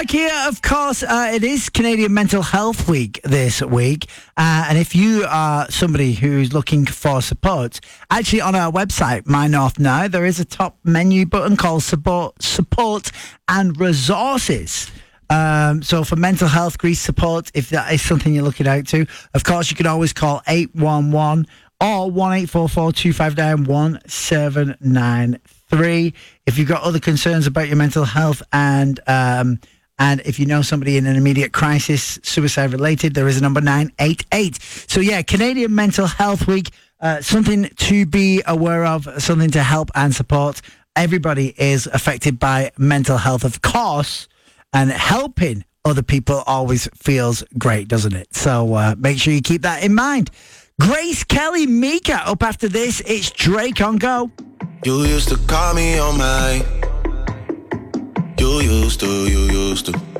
back here, of course. It is Canadian Mental Health Week this week. And if you are somebody who's looking for support, actually on our website, My North Now, there is a top menu button called Support and Resources. So for mental health, grief support, if that is something you're looking out to, of course, you can always call 811 or 1-844-259-1793. If you've got other concerns about your mental health and if you know somebody in an immediate crisis, suicide related, there is a number 988. So yeah, Canadian Mental Health Week, something to be aware of, something to help and support. Everybody is affected by mental health, of course, and helping other people always feels great, doesn't it? So make sure you keep that in mind. Grace Kelly, Mika, up after this. It's Drake on Go. You used to call me on my. You used to.